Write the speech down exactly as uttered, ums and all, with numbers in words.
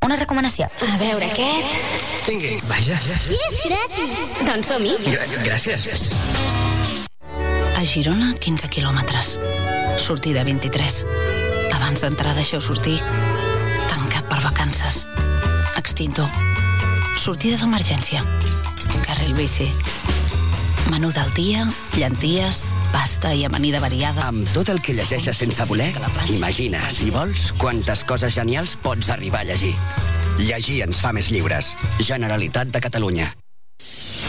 una recomanació. A veure, aquest... Tingui, vaja. I és gratis. Doncs som-hi. Gràcies. A Girona, quinze quilòmetres. Sortida vint-i-tres. Abans d'entrar deixeu sortir. Tancat per vacances. Extintor. Sortida d'emergència. Carril bici. Menú del dia, llenties, pasta i amanida variada. Amb tot el que llegeixes sense voler, imagina, si vols, quantes coses genials pots arribar a llegir. Llegir ens fa més lliures. Generalitat de Catalunya.